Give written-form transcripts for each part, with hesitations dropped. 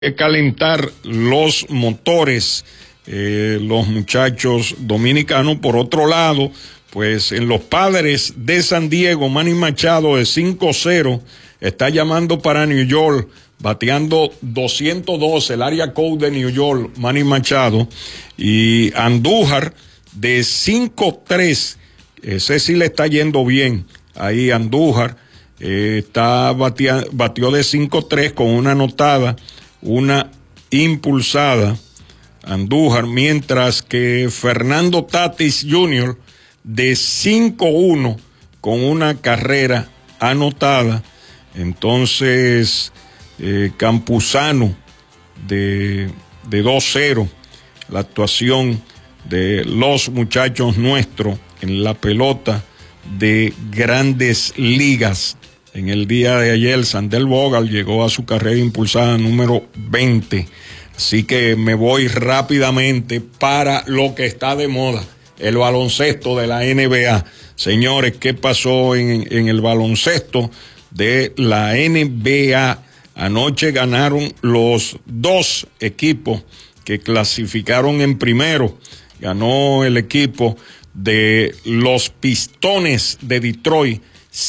calentar los motores los muchachos dominicanos. Por otro lado, pues en los Padres de San Diego, Manny Machado de 5-0 está llamando para New York, bateando 212, el área code de New York, Manny Machado. Y Andújar de 5-3, ese sí le está yendo bien ahí Andújar, batió de 5-3 con una anotada, una impulsada Andújar, mientras que Fernando Tatis Jr. de 5-1 con una carrera anotada. Entonces Campuzano de 2-0, la actuación de los muchachos nuestros en la pelota de Grandes Ligas. En el día de ayer, Sandel Bogart llegó a su carrera impulsada número 20. Así que me voy rápidamente para lo que está de moda, el baloncesto de la NBA. Señores, ¿qué pasó en el baloncesto de la NBA? Anoche ganaron los dos equipos que clasificaron en primero. Ganó el equipo de los Pistones de Detroit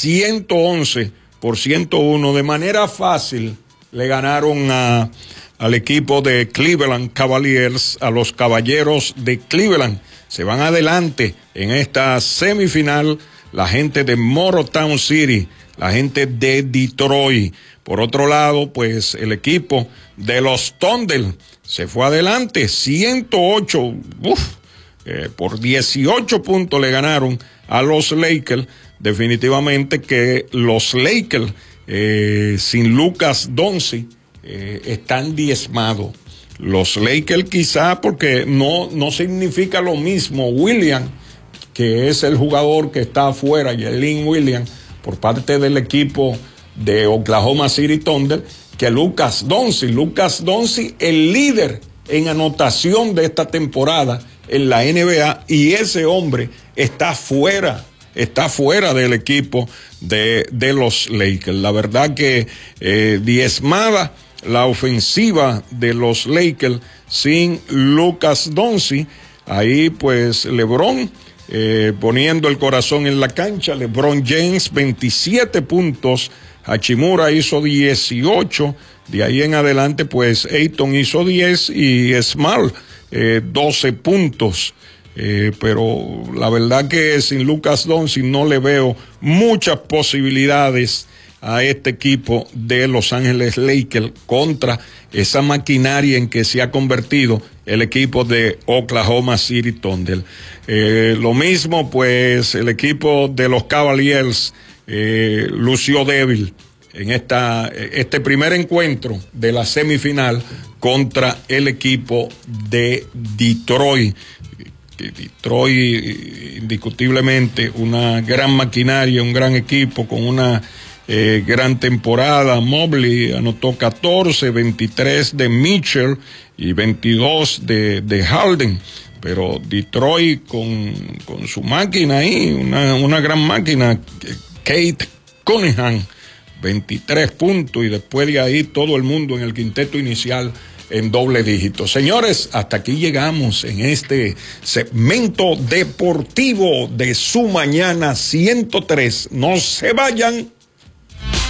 111-101. De manera fácil le ganaron al equipo de Cleveland Cavaliers, a los Caballeros de Cleveland. Se van adelante en esta semifinal la gente de Morristown City, la gente de Detroit. Por otro lado, pues el equipo de los Thunder se fue adelante 108, por 18 puntos le ganaron a los Lakers. Definitivamente que los Lakers sin Lucas Doncic están diezmados. Los Lakers quizá porque no significa lo mismo Williams, que es el jugador que está afuera, Jalen Williams, por parte del equipo de Oklahoma City Thunder, que Lucas Doncic. Lucas Doncic, el líder en anotación de esta temporada en la NBA, y ese hombre está fuera del equipo de los Lakers. La verdad que diezmada la ofensiva de los Lakers sin Lucas Doncic. Ahí pues LeBron poniendo el corazón en la cancha. LeBron James 27 puntos, Hachimura hizo 18, de ahí en adelante pues Ayton hizo 10 y Smart 12 puntos. Pero la verdad que sin Lucas Doncic no le veo muchas posibilidades a este equipo de Los Ángeles Lakers contra esa maquinaria en que se ha convertido el equipo de Oklahoma City Thunder. Lo mismo pues el equipo de los Cavaliers lució débil en este primer encuentro de la semifinal contra el equipo de Detroit. Detroit indiscutiblemente una gran maquinaria, un gran equipo con una gran temporada. Mobley anotó 14, 23 de Mitchell y 22 de Harden, pero Detroit con su máquina ahí, una gran máquina, Kate Cunningham, 23 puntos, y después de ahí todo el mundo en el quinteto inicial en doble dígito. Señores, hasta aquí llegamos en este segmento deportivo de Su Mañana 103. No se vayan.